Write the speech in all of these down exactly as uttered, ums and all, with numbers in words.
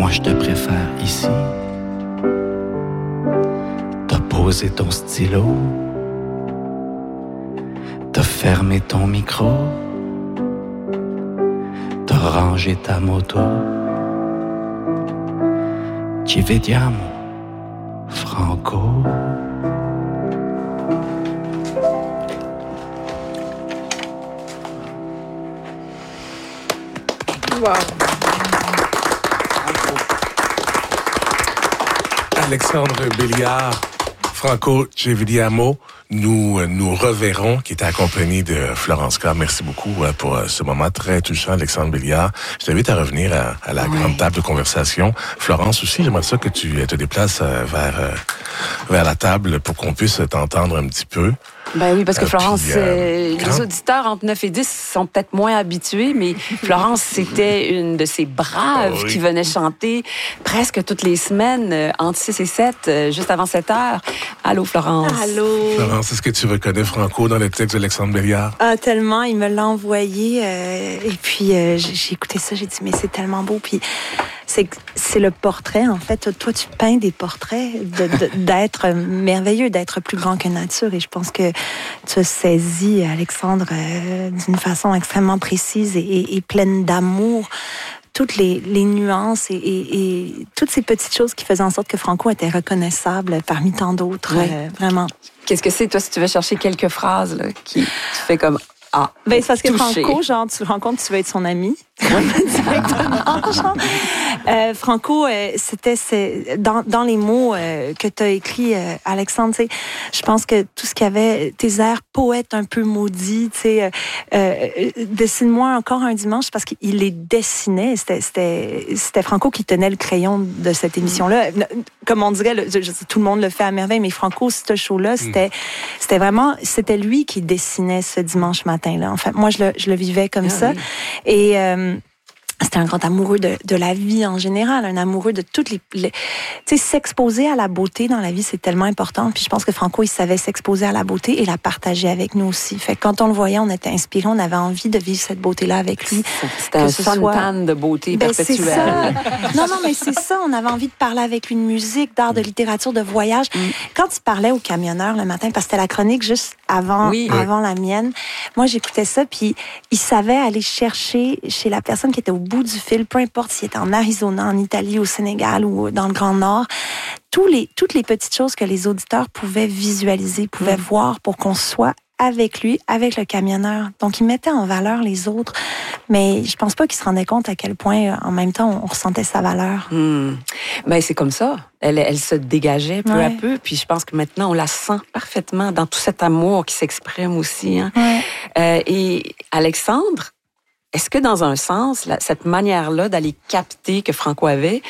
moi je te préfère ici. T'as posé ton stylo, t'as fermé ton micro, t'as rangé ta moto. Ci vediamo, Franco. Wow. Alexandre Béliard, Franco, ci vediamo. Nous nous reverrons, qui était accompagné de Florence K. Merci beaucoup pour ce moment très touchant, Alexandre Béliard. Je t'invite à revenir à, à la oui. grande table de conversation. Florence aussi, j'aimerais ça que tu te déplaces vers, vers la table pour qu'on puisse t'entendre un petit peu. Ben oui, parce que Florence, puis, euh, les quand... auditeurs entre neuf et dix sont peut-être moins habitués, mais Florence, c'était une de ces braves oh oui. qui venait chanter presque toutes les semaines, euh, entre six et sept, euh, juste avant sept heures. Allô, Florence. Allô. Florence, est-ce que tu reconnais Franco dans le texte d'Alexandre Béliard? Ah, tellement. Il me l'a envoyé. Euh, et puis, euh, j'ai écouté ça, j'ai dit, mais c'est tellement beau. Puis, c'est, c'est le portrait, en fait. Toi, tu peins des portraits de, de, d'être merveilleux, d'être plus grand que nature. Et je pense que tu as saisi, Alexandre, euh, d'une façon extrêmement précise et, et, et pleine d'amour toutes les, les nuances et, et, et toutes ces petites choses qui faisaient en sorte que Franco était reconnaissable parmi tant d'autres. Oui. Euh, vraiment. Qu'est-ce que c'est, toi, si tu veux chercher quelques phrases là, qui tu fais comme ah, ben, c'est parce que touché. Franco, genre, tu le rencontres, tu veux être son ami. Directement, genre. Euh, Franco, euh, c'était c'est, dans, dans les mots euh, que tu as écrits, euh, Alexandre, tu sais, je pense que tout ce qu'il y avait, tes airs poètes un peu maudits, tu sais, euh, euh, dessine-moi encore un dimanche, parce qu'il les dessinait. C'était, c'était, c'était Franco qui tenait le crayon de cette émission-là. Comme on dirait, le, je, je, tout le monde le fait à merveille, mais Franco, ce show-là, c'était, mm. c'était vraiment, c'était lui qui dessinait ce dimanche matin-là. En fait, moi, je le, je le vivais comme ah, ça. Oui. Et euh, c'était un grand amoureux de, de la vie en général, un amoureux de toutes les... les tu sais, s'exposer à la beauté dans la vie, c'est tellement important. Puis je pense que Franco, il savait s'exposer à la beauté et la partager avec nous aussi. Fait que quand on le voyait, on était inspirés, on avait envie de vivre cette beauté-là avec lui. C'était un fontaine de beauté ben, perpétuelle. C'est ça. Non, non, mais c'est ça. On avait envie de parler avec lui de musique, d'art, de littérature, de voyage. Mm. Quand il parlait au camionneur le matin, parce que c'était la chronique juste avant, oui. avant la mienne, moi, j'écoutais ça, puis il savait aller chercher chez la personne qui était au bout du fil, peu importe s'il était en Arizona, en Italie, au Sénégal ou dans le Grand Nord, tous les, toutes les petites choses que les auditeurs pouvaient visualiser, pouvaient mmh. voir pour qu'on soit avec lui, avec le camionneur. Donc, il mettait en valeur les autres, mais je pense pas qu'il se rendait compte à quel point, en même temps, on ressentait sa valeur. Mmh. Ben, c'est comme ça. Elle, elle se dégageait peu ouais. à peu, puis je pense que maintenant, on la sent parfaitement dans tout cet amour qui s'exprime aussi. Hein. Ouais. Euh, et Alexandre, est-ce que dans un sens, la, cette manière-là d'aller capter que Franco avait,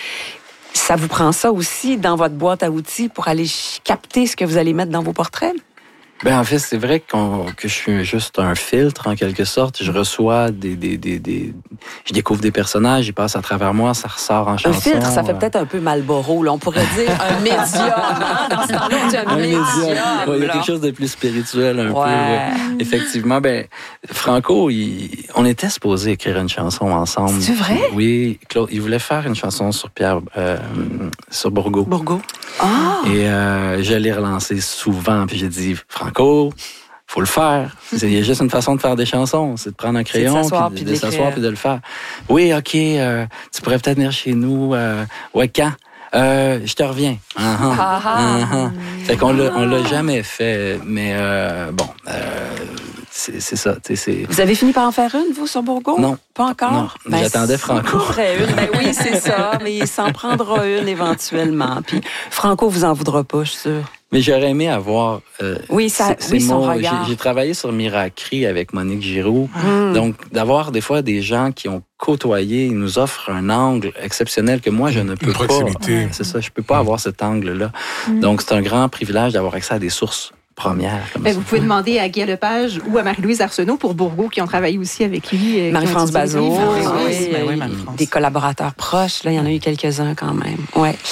ça vous prend ça aussi dans votre boîte à outils pour aller capter ce que vous allez mettre dans vos portraits? Ben en fait, c'est vrai qu'on, que je suis juste un filtre, en quelque sorte. Je reçois des... des, des, des... Je découvre des personnages, ils passent à travers moi, ça ressort en chanson. Un filtre, ça fait peut-être un peu Marlboro, là. On pourrait dire un médium. Hein? Dans ce temps-là, on dit un, un médium. médium ouais, il y a quelque chose de plus spirituel, un ouais. peu. Ouais. Effectivement, ben Franco, il... on était supposé écrire une chanson ensemble. C'est vrai? Oui, Claude, il voulait faire une chanson sur Pierre... Euh, sur Bourgault. Bourgault. Ah! Et euh, je l'ai relancé souvent, puis j'ai dit... Franco, faut le faire. Il y a juste une façon de faire des chansons, c'est de prendre un crayon, de s'asseoir, puis puis de, de, de s'asseoir puis de le faire. Oui, ok, euh, tu pourrais peut-être venir chez nous. Euh, ouais, quand? Euh, je te reviens. Uh-huh. Ah, ah. Uh-huh. Fait qu'on l'a, on l'a jamais fait, mais euh, bon, euh, c'est, c'est ça. C'est... Vous avez fini par en faire une, vous, sur Bourgault? Non. Pas encore? Non, ben, j'attendais Franco. Une. Ben oui, c'est ça, mais il s'en prendra une éventuellement. Puis Franco vous en voudra pas, je suis sûre. Mais j'aurais aimé avoir... Euh, oui, ça, c'est, oui, c'est son mon, regard. J'ai, j'ai travaillé sur Miracri avec Monique Giroux. Mm. Donc, d'avoir des fois des gens qui ont côtoyé, ils nous offrent un angle exceptionnel que moi, je ne peux Une pas... proximité. C'est ça, je peux pas mm. avoir cet angle-là. Mm. Donc, c'est un grand privilège d'avoir accès à des sources premières. Comme ben, ça. Vous pouvez demander à Guy Lepage ou à Marie-Louise Arsenault pour Bourgault, qui ont travaillé aussi avec lui. Marie-France Bazot, oui, oui, oui, oui, oui, Marie-France. Des collaborateurs proches, là, il y en a eu quelques-uns quand même. Ouais.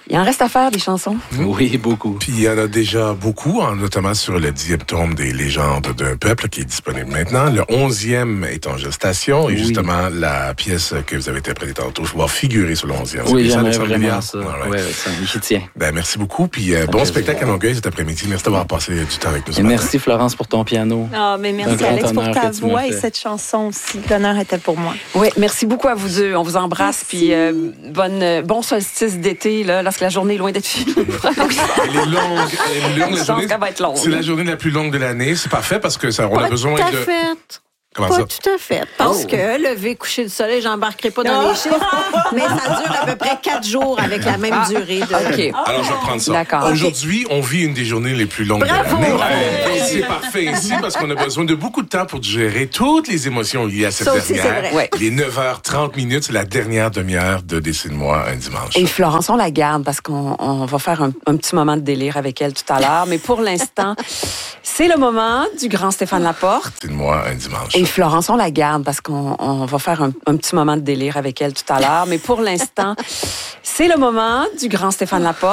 Il en reste à faire des chansons. Oui, beaucoup. Puis il y en a déjà beaucoup, hein, notamment sur le dixième tome des légendes d'un peuple qui est disponible maintenant. Le onzième est en gestation et Oui. justement la pièce que vous avez interprétée tantôt va figurer sur le onzième. Oui, C'est ça, j'aimerais Alexandre vraiment Béliard? ça. All right. Oui, oui, ça, j'y tiens. Ben, merci beaucoup. Puis euh, bon plaisir. spectacle à Longueuil cet après-midi. Merci d'avoir passé du temps avec nous ce Et matin. merci Florence pour ton piano. Ah, mais Un merci grand Alex pour honneur ta que tu m'as voix et fait. cette chanson aussi. L'honneur était pour moi. Oui, merci beaucoup à vous deux. On vous embrasse. Merci. Puis euh, bonne, euh, bon solstice d'été, là, lorsque la journée est loin d'être finie. Elle est longue. Elle est longue, la Je pense journée. qu'elle va être longue. C'est la journée la plus longue de l'année. C'est parfait parce que ça, on a Pas besoin tout à de. fait. Comment Pas ça? tout à fait. Parce Oh. que lever, coucher du soleil, j'embarquerai pas dans les chiffres, mais ça dure à peu près quatre jours avec la même durée de... OK. Alors, je vais prendre ça. D'accord. Aujourd'hui, on vit une des journées les plus longues Bravo! de l'année. Ouais. Et c'est parfait ici parce qu'on a besoin de beaucoup de temps pour gérer toutes les émotions liées à cette Ça aussi, dernière. c'est vrai. Ouais. Les neuf heures trente minutes, c'est la dernière demi-heure de Dessine-moi un dimanche. Et Florence, on la garde parce qu'on on va faire un, un petit moment de délire avec elle tout à l'heure. Mais pour l'instant, c'est le moment du grand Stéphane Laporte. Dessine-moi un dimanche. Et Florence, on la garde parce qu'on on va faire un, un petit moment de délire avec elle tout à l'heure. Mais pour l'instant, c'est le moment du grand Stéphane Laporte.